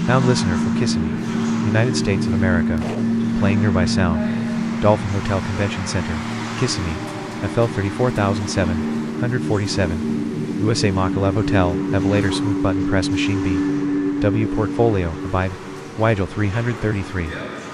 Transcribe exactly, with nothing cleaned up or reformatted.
Sound listener for Kissimmee, United States of America. Playing nearby sound. Dolphin Hotel Convention Center, Kissimmee, F L thirty-four thousand seven hundred forty-seven. U S A Makalev Hotel, Evelator Smooth Button Press Machine B. W Portfolio, Abide, Weigel three hundred thirty-three.